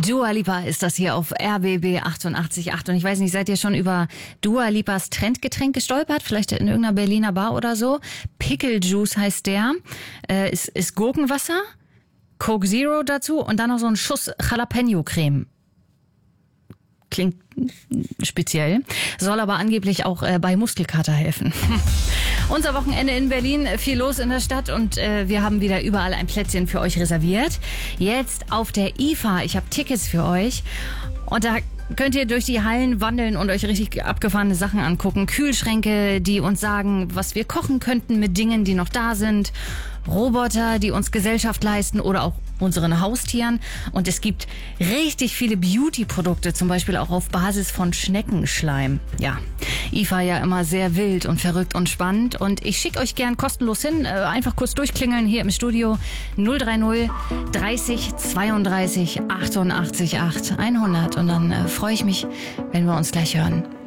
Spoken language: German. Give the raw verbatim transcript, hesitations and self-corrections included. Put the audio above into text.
Dua Lipa ist das hier auf R B B achtundachtzig Komma acht. Und ich weiß nicht, seid ihr schon über Dua Lipas Trendgetränk gestolpert? Vielleicht in irgendeiner Berliner Bar oder so. Pickle Juice heißt der. Äh, ist, ist Gurkenwasser, Coke Zero dazu und dann noch so ein Schuss Jalapeno-Creme. Klingt speziell, soll aber angeblich auch äh, bei Muskelkater helfen. Unser Wochenende in Berlin, viel los in der Stadt und äh, wir haben wieder überall ein Plätzchen für euch reserviert. Jetzt auf der I F A, ich habe Tickets für euch und da könnt ihr durch die Hallen wandeln und euch richtig abgefahrene Sachen angucken. Kühlschränke, die uns sagen, was wir kochen könnten mit Dingen, die noch da sind. Roboter, die uns Gesellschaft leisten oder auch unseren Haustieren. Und es gibt richtig viele Beauty-Produkte, zum Beispiel auch auf Basis von Schneckenschleim. Ja, I F A ja immer sehr wild und verrückt und spannend. Und ich schicke euch gern kostenlos hin. Einfach kurz durchklingeln hier im Studio. null drei null dreißig zweiunddreißig achtundachtzig acht hundert. Und dann äh, freue ich mich, wenn wir uns gleich hören.